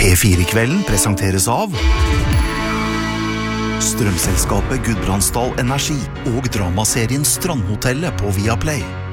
P4-kvelden presenteres av Strømselskapet Gudbrandsdal Energi og dramaserien Strandhotellet på Viaplay.